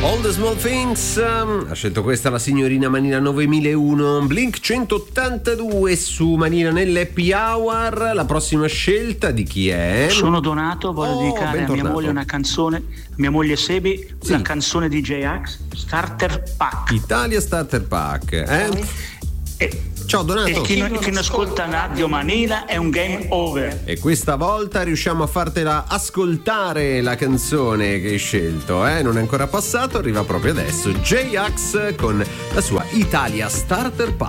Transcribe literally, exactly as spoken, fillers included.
All the Small Things, um, ha scelto questa la signorina Manila novemilauno. Blink centottantadue su Manila nell'Happy Hour. La prossima scelta di chi è? Sono Donato, voglio Oh, dedicare a mia bentornato. moglie una canzone, mia moglie Sebi, Sì. la canzone di J-Ax, Starter Pack. Italia Starter Pack, eh? E, Ciao Donato. e chi, non, chi non ascolta Radio Manila è un game over. E questa volta riusciamo a fartela ascoltare la canzone che hai scelto, eh? Non è ancora passato, arriva proprio adesso. J-Ax con la sua Italia Starter Pack.